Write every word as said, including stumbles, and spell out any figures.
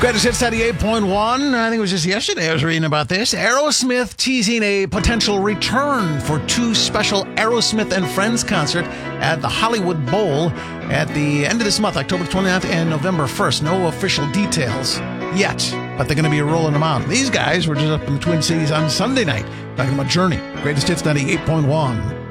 Greatest Hits ninety-eight point one. I think it was just yesterday I was reading about this. Aerosmith teasing a potential return for two special Aerosmith and Friends concert at the Hollywood Bowl at the end of this month, October twenty-ninth and November first. No official details yet, but they're going to be rolling them out. These guys were just up in the Twin Cities on Sunday night talking about Journey. Greatest Hits ninety-eight point one.